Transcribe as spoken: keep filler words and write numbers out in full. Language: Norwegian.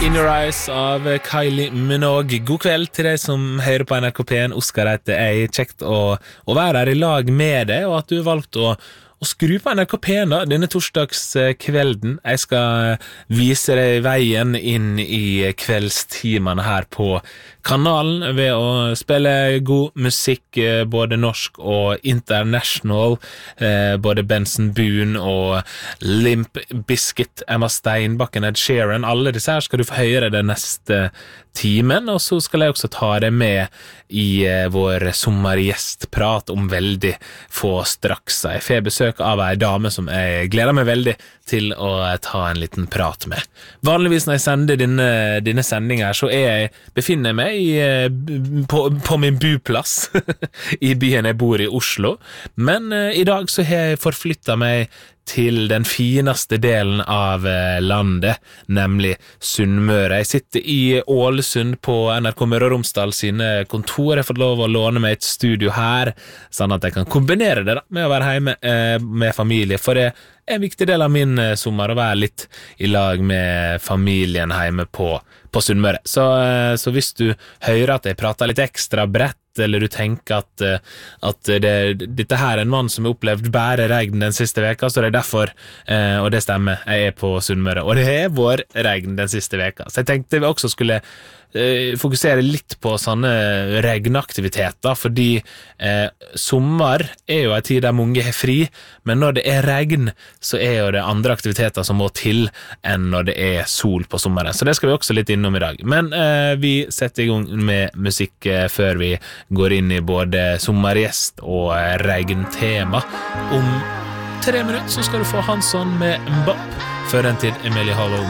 In Your Eyes av Kylie Minogue. God kveld til deg som hører på N R K P en. Oskar heter jeg. Kjekt å, å være her i lag med deg, og at du har valgt å, å skru på N R K P en da, denne torsdagskvelden. Jeg skal vise deg veien inn i kveldstimene her på kanalen ved å spille god musikk, både norsk og international, både Benson Boone og Limp Bizkit, Emma Steinbakken, Ed Sheeran. Alle disse her skal du få høre den neste timen, og så skal jeg også ta deg med i vår sommergjestprat om veldig få straks. Jeg får besøk av en dame som jeg gleder meg veldig til å ta en liten prat med. Vanligvis når jeg sender denne, denne sendingen her, så er jeg, befinner jeg meg i, på, på min buplass i byen jeg bor i, Oslo. Men uh, i dag så har jeg forflyttet meg til den fineste delen av landet, nemlig Sunnmøre. Jeg sitter i Ålesund på N R K Møre og Romsdal sine kontor. Jeg har fått lov å låne meg et studio her, sånn at jeg kan kombinere det da, med å være hjemme eh, med familie, for det er en viktig del av min eh, sommer å være litt i lag med familien hjemme på, på Sunnmøre. Så, eh, så hvis du hører at jeg prater litt ekstra bredt, eller du tenker at, at det, dette her er en mann som har opplevd bære regn den siste veka, så det er derfor, eh, og det stemmer, jeg er på Sunnmøre, og det er vår regn den siste veka. Så jeg tenkte vi også skulle eh, fokusere litt på sånne regnaktiviteter, fordi eh, sommer er jo en tid der mange har fri, men når det er regn, så er jo det andre aktiviteter som må til enn når det er sol på sommeren. Så det skal vi også litt innom i dag. Men eh, vi setter i gang med musikk eh, før vi går inn i både sommergjest og regntema. Om tre minutter så skal du få Hansson med Mbop. Før den tid Emilie Hollow